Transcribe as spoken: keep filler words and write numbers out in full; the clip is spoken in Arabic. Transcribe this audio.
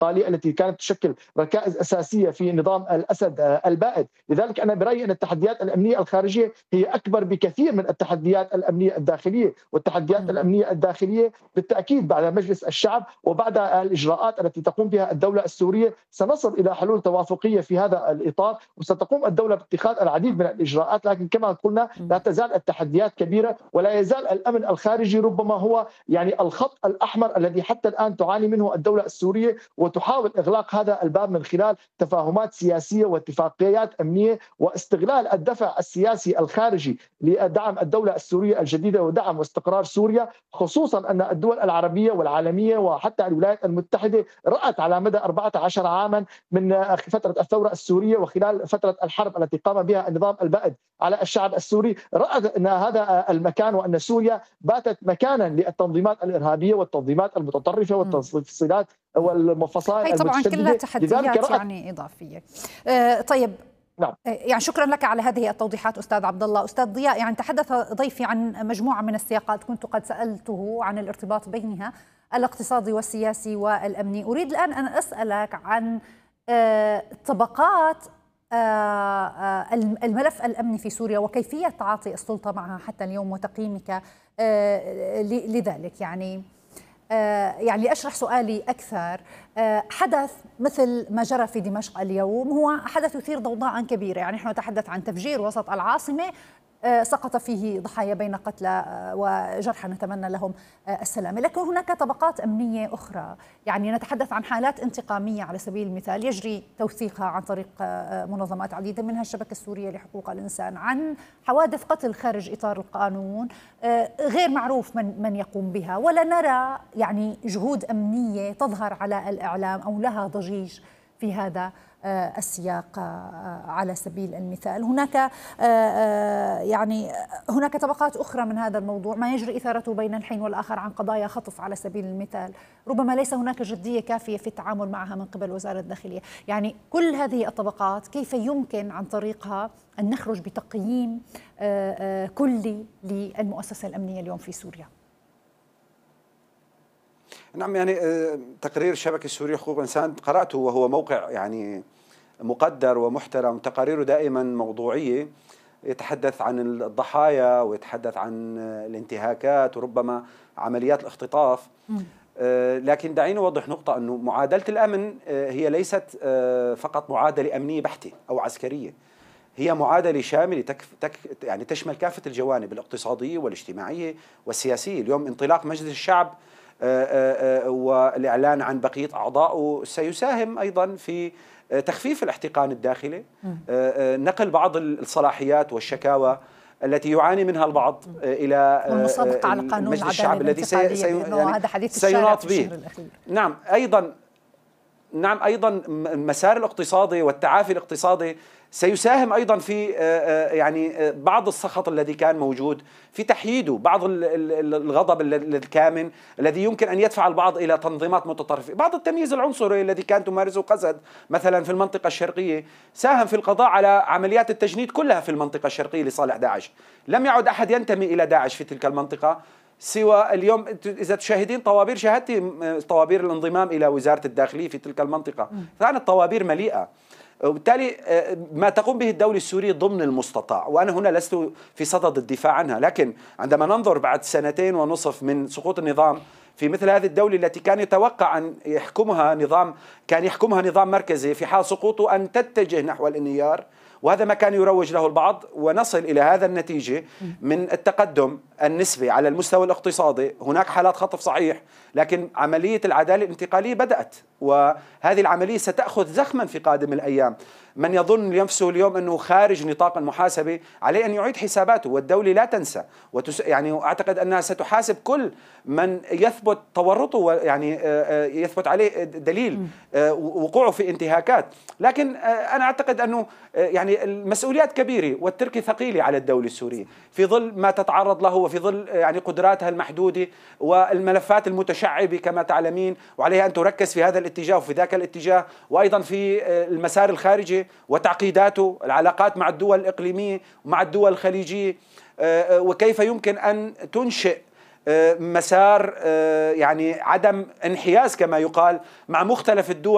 الطالية التي كانت تشكل ركائز أساسية في نظام الأسد البائد. لذلك أنا برأيي أن التحديات الأمنية الخارجية هي أكبر بكثير من التحديات الأمنية الداخلية، والتحديات الأمنية الداخلية بالتأكيد بعد مجلس الشعب وبعد الإجراءات التي تقوم بها الدولة السورية سنصل إلى حلول توافقية في هذا الإطار، وستقوم الدولة باتخاذ العديد من الإجراءات. لكن كما قلنا لا تزال التحديات كبيرة، ولا يزال الأمن الخارجي ربما هو يعني الخط الأحمر الذي حتى الآن تعاني منه الدولة السورية، وتحاول إغلاق هذا الباب من خلال تفاهمات سياسية واتفاقيات أمنية واستغلال الدفع السياسي الخارجي لدعم الدولة السورية الجديدة ودعم واستقرار سوريا، خصوصا أن الدول العربية والعالمية وحتى الولايات المتحدة رأت على مدى أربعة عشر عاما من فترة الثورة السورية وخلال فترة الحرب التي قام بها النظام البائد على الشعب السوري، رأت أن هذا المكان وأن سوريا باتت مكانا للتنظيمات الإرهابية والتنظيمات المتطرفة والتفصيلات والفصائل هي طبعا المتشددة. كلها تحديات يعني إضافية. آه طيب نعم. يعني شكرا لك على هذه التوضيحات أستاذ عبد الله. أستاذ ضياء، يعني تحدث ضيفي عن مجموعة من السياقات كنت قد سألته عن الارتباط بينها، الاقتصادي والسياسي والأمني. أريد الآن أن أسألك عن آه طبقات آه الملف الأمني في سوريا وكيفية تعاطي السلطة معها حتى اليوم وتقييمك آه لذلك. يعني يعني لأشرح سؤالي أكثر، حدث مثل ما جرى في دمشق اليوم هو حدث يثير ضوضاء كبيرة. يعني نحن نتحدث عن تفجير وسط العاصمة سقط فيه ضحايا بين قتلى وجرحى، نتمنى لهم السلامة. لكن هناك طبقات أمنية أخرى، يعني نتحدث عن حالات انتقامية على سبيل المثال يجري توثيقها عن طريق منظمات عديدة منها الشبكة السورية لحقوق الإنسان، عن حوادث قتل خارج إطار القانون غير معروف من من يقوم بها، ولا نرى يعني جهود أمنية تظهر على الإعلام أو لها ضجيج في هذا السياق. على سبيل المثال هناك يعني هناك طبقات أخرى من هذا الموضوع ما يجري إثارته بين الحين والآخر عن قضايا خطف على سبيل المثال، ربما ليس هناك جدية كافية في التعامل معها من قبل وزارة الداخلية. يعني كل هذه الطبقات كيف يمكن عن طريقها أن نخرج بتقييم كلي للمؤسسة الأمنية اليوم في سوريا؟ نعم، يعني تقرير الشبكة السورية لحقوق الإنسان قرأته وهو موقع يعني مقدر ومحترم، تقاريره دائما موضوعية، يتحدث عن الضحايا ويتحدث عن الانتهاكات وربما عمليات الاختطاف. لكن دعينا نوضح نقطة، أنه معادلة الأمن هي ليست فقط معادلة أمنية بحتة أو عسكرية، هي معادلة شاملة تك تك يعني تشمل كافة الجوانب الاقتصادية والاجتماعية والسياسية. اليوم انطلاق مجلس الشعب والإعلان عن بقية أعضائه سيساهم أيضا في تخفيف الاحتقان الداخلي، نقل بعض الصلاحيات والشكاوى التي يعاني منها البعض إلى والمسابقة على قانون مجلس الشعب الذي سي سي يعني هذا حديث سيناط به. نعم أيضا نعم أيضا المسار الاقتصادي والتعافي الاقتصادي سيساهم أيضا في يعني بعض السخط الذي كان موجود في تحييده، بعض الغضب الكامن الذي يمكن أن يدفع البعض إلى تنظيمات متطرفة، بعض التمييز العنصري الذي كان تمارسه قسد مثلا في المنطقة الشرقية ساهم في القضاء على عمليات التجنيد كلها في المنطقة الشرقية لصالح داعش. لم يعد أحد ينتمي إلى داعش في تلك المنطقة سوى اليوم إذا تشاهدين طوابير، شاهدتي طوابير الانضمام إلى وزارة الداخلية في تلك المنطقة، كانت طوابير مليئة. وبالتالي ما تقوم به الدولة السورية ضمن المستطاع، وأنا هنا لست في صدد الدفاع عنها، لكن عندما ننظر بعد سنتين ونصف من سقوط النظام في مثل هذه الدولة التي كان يتوقع أن يحكمها نظام كان يحكمها نظام مركزي، في حال سقوطه أن تتجه نحو الانهيار، وهذا ما كان يروج له البعض، ونصل إلى هذا النتيجة من التقدم النسبي على المستوى الاقتصادي. هناك حالات خطف صحيح، لكن عملية العدالة الانتقالية بدأت، وهذه العملية ستأخذ زخما في قادم الأيام. من يظن لنفسه اليوم أنه خارج نطاق المحاسبة عليه أن يعيد حساباته، والدولة لا تنسى وتس... يعني أعتقد أنها ستحاسب كل من يثبت تورطه، يعني يثبت عليه دليل وقوعه في انتهاكات. لكن أنا أعتقد أنه يعني المسؤوليات كبيرة والتركة ثقيلة على الدولة السورية في ظل ما تتعرض له وفي ظل يعني قدراتها المحدودة والملفات المتشعبة كما تعلمين، وعليها أن تركز في هذا الاتجاه وفي ذاك الاتجاه، وأيضا في المسار الخارجي وتعقيداته، العلاقات مع الدول الإقليمية ومع الدول الخليجية، وكيف يمكن أن تنشئ مسار يعني عدم انحياز كما يقال مع مختلف الدول.